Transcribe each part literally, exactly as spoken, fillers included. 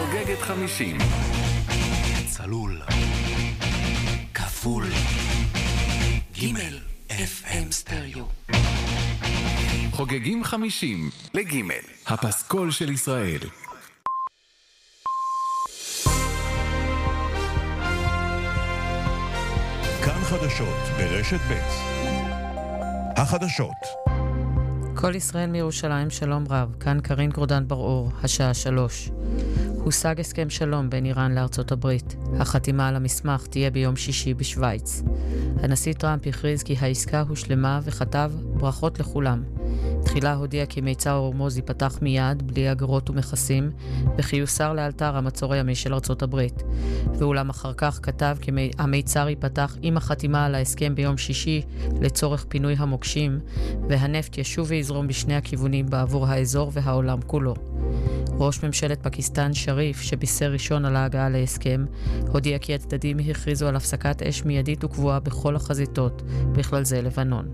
חוגגת חמישים. צלול. כפול. גימל. אף אם סטריאו. חוגגים חמישים לגימל. הפסקול של ישראל. כאן חדשות ברשת ב'. החדשות. כל ישראל מירושלים, שלום רב. כאן קרין גורדן בר-אור, השעה שלוש. הושג הסכם שלום בין איראן לארצות הברית. החתימה על המסמך תהיה ביום שישי בשוויץ. הנשיא טראמפ הכריז כי העסקה הושלמה וכתב ברכות לכולם. תחילה הודיע כי מיצר הורמוז ייפתח מיד בלי אגרות ומכסים, וכי יוסר לאלתר המצור הימי של ארצות הברית. ואולם אחר כך כתב כי המיצר ייפתח עם החתימה על ההסכם ביום שישי לצורך פינוי המוקשים, והנפט ישוב ויזרום בשני הכיוונים בעבור האזור והעולם כולו. ראש ממשלת פקיסטן שריף, שבישר ראשון על ההגעה להסכם, הודיע כי הצדדים הכריזו על הפסקת אש מיידית וקבועה בכל החזיתות, בכלל זה לבנון.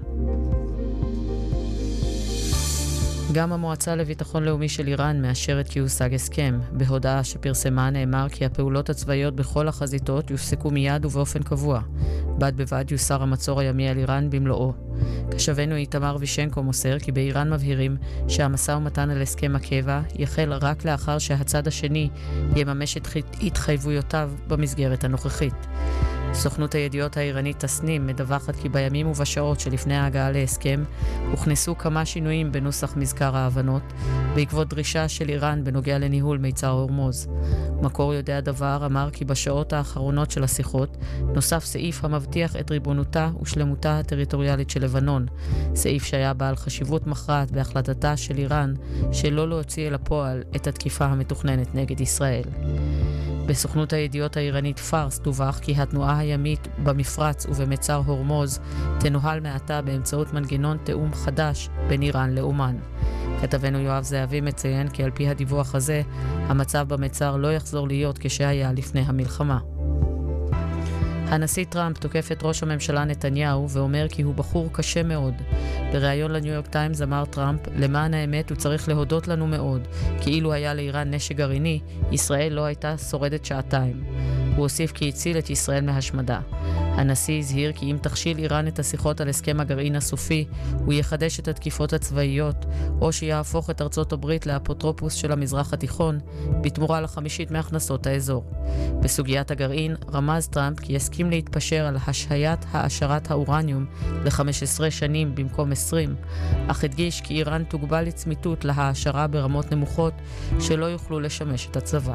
גם המועצה לביטחון לאומי של איראן מאשרת כי הושג הסכם. בהודעה שפרסמה נאמר כי הפעולות הצבאיות בכל החזיתות יופסקו מיד ובאופן קבוע. בד בבד יוסר המצור הימי על איראן במלואו. כשבנו איתמר וישנקו מוסר כי באיראן מבהירים שהמשא ומתן על הסכם הקבע יחל רק לאחר שהצד השני יממש את התחייבויותיו במסגרת הנוכחית. סוכנות הידיעות האיראנית תסנים מדווחת כי בימים ובשעות שלפני ההגעה להסכם הוכנסו כמה שינויים בנוסח מזכר ההבנות בעקבות דרישה של איראן בנוגע לניהול מיצר הורמוז. מקור יודע דבר אמר כי בשעות האחרונות של השיחות נוסף סעיף המבטיח את ריבונותה ושלמותה הטריטוריאלית של לבנון, סעיף שהיה בעל חשיבות מכרעת בהחלטתה של איראן שלא להוציא אל הפועל את התקיפה המתוכננת נגד ישראל. בסוכנות הידיעות האיראנית פארס דווח כי התנועה הימית במפרץ ובמצר הורמוז תנוהל מעתה באמצעות מנגנון תאום חדש בין איראן לאומן. כתבנו יואב זהבי מציין כי על פי הדיווח הזה, המצב במצר לא יחזור להיות כשהיה לפני המלחמה. הנשיא טראמפ תוקף את ראש הממשלה נתניהו ואומר כי הוא בחור קשה מאוד. בריאיון לניו יורק טיימס אמר טראמפ, למען האמת הוא צריך להודות לנו מאוד, כי אילו היה לאיראן נשק גרעיני, ישראל לא הייתה שורדת שעתיים. הוא הוסיף כי הציל את ישראל מהשמדה. הנשיא הזהיר כי אם תכשיל איראן את השיחות על הסכם הגרעין הסופי, הוא יחדש את התקיפות הצבאיות, או שיהפוך את ארצות הברית לאפוטרופוס של המזרח התיכון, בתמורה לחמישית מהכנסות האזור. בסוגיית הגרעין, רמז טראמפ כי יסכים להתפשר על השהיית העשרת האורניום ל-חמש עשרה שנים במקום עשרים, אך הדגיש כי איראן תוגבל לצמיתות להעשרה ברמות נמוכות שלא יוכלו לשמש את הצבא.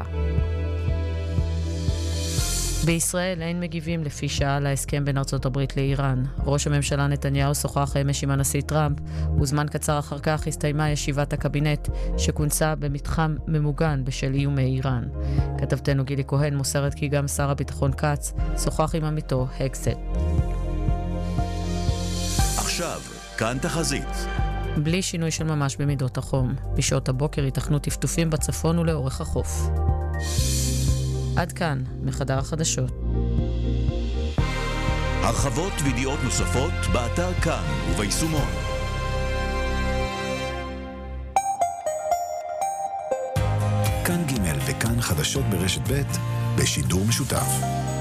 בישראל אין מגיבים לפי שעה להסכם בין ארצות הברית לאיראן. ראש הממשלה נתניהו שוחח אמש עם הנשיא טראמפ, וזמן קצר אחר כך הסתיימה ישיבת הקבינט שכונסה במתחם ממוגן בשל איומי איראן. כתבתנו גילי כהן מוסרת כי גם שר הביטחון כץ שוחח עם עמיתו הקסט. עכשיו, כאן תחזית. בלי שינוי של ממש במידות החום. בשעות הבוקר ייתכנו טפטופים בצפון ולאורך החוף. עד כאן, מחדר החדשות. הרחבות וידיעות נוספות באתר כאן וביישומון. כאן ג' וכאן חדשות ברשת ב' בשידור משותף.